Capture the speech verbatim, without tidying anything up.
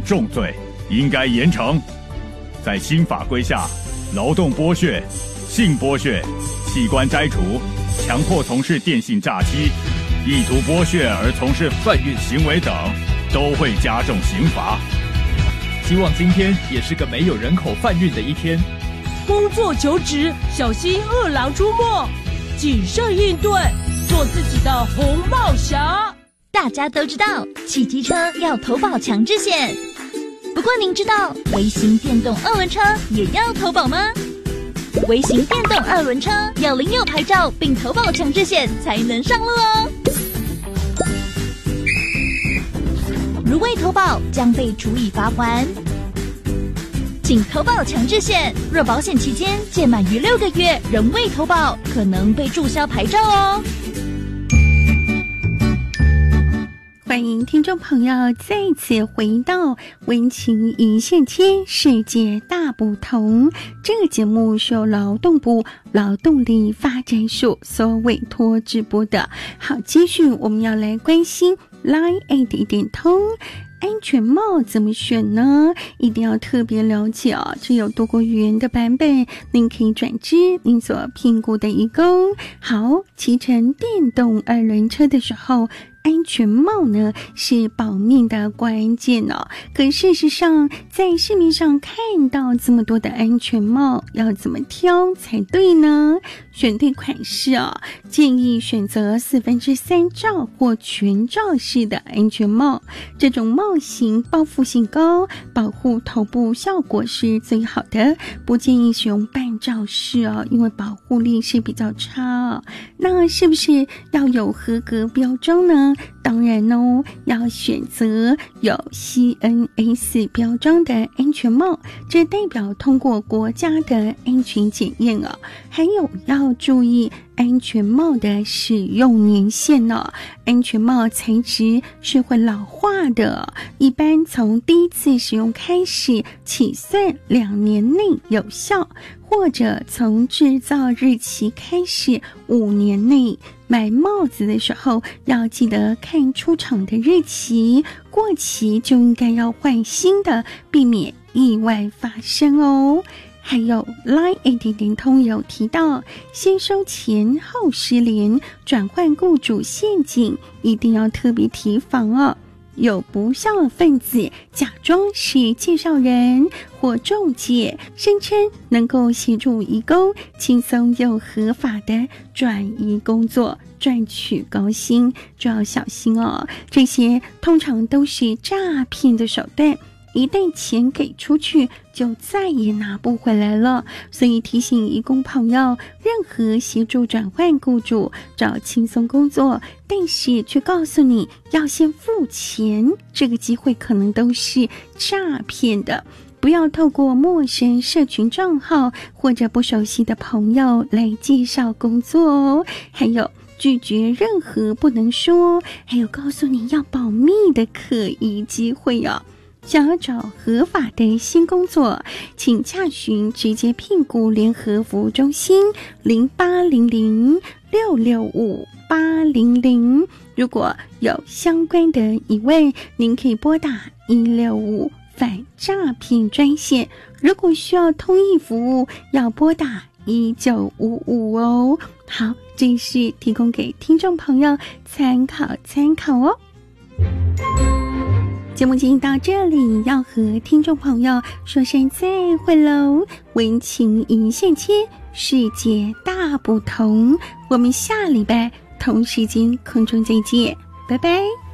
重罪，应该严惩。在新法规下，劳动剥削、性剥削、器官摘除、强迫从事电信诈欺、意图剥削而从事贩运行为等，都会加重刑罚。 希望今天也是个没有人口贩运的一天。 工作求职，小心恶狼出没，谨慎应对，做自己的红帽侠。 大家都知道，汽机车要投保强制险。不过您知道微型电动二轮车也要投保吗？微型电动二轮车要领有牌照并投保强制险才能上路哦。如未投保将被处以罚锾。请投保强制险，若保险期间届满于六个月仍未投保，可能被注销牌照哦。 欢迎听众朋友再次回到温情一线牵，世界大不同。这个节目是由劳动部劳动力发展署所委托直播的。好，继续我们要来关心 Line at 一点通安全帽怎么选呢？一定要特别了解哦，这有多个语言的版本，您可以转至您所评估的义工。好，骑乘电动二轮车的时候，安全帽呢是保命的关键哦。可事实上，在市面上看到这么多的安全帽，要怎么挑才对呢？选对款式哦，建议选择四分之三罩或全罩式的安全帽。这种帽型包覆性高，保护头部效果是最好的，不建议使用半罩式哦，因为保护力是比较差哦。那是不是要有合格标章呢？当然哦，要选择有 C N S 标章的安全帽，这代表通过国家的安全检验哦。还有要注意安全帽的使用年限哦，安全帽材质是会老化的，一般从第一次使用开始起算两年内有效，或者从制造日期开始五年内。买帽子的时候要记得看出厂的日期，过期就应该要换新的，避免意外发生哦。还有 Line 一点点通有提到，先收钱后失联，转换雇主陷阱，一定要特别提防哦。有不孝分子假装是介绍人或中介，声称能够协助移工轻松又合法的转移工作，赚取高薪，就要小心哦。这些通常都是诈骗的手段，一旦钱给出去就再也拿不回来了，所以提醒移工朋友，任何协助转换雇主找轻松工作，但是却告诉你要先付钱，这个机会可能都是诈骗的。不要透过陌生社群账号或者不熟悉的朋友来介绍工作哦。还有拒绝任何不能说，还有告诉你要保密的可疑机会哦。想要找合法的新工作，请洽询直接聘雇联合服务中心零八零零六六五八零零。如果有相关的疑问，您可以拨打一六五反诈骗专线。如果需要通译服务，要拨打一九五五哦。好，这是提供给听众朋友参考参考哦。节目进行到这里，要和听众朋友说声再会喽！温情一线牵，世界大不同。我们下礼拜同时间空中再见，拜拜。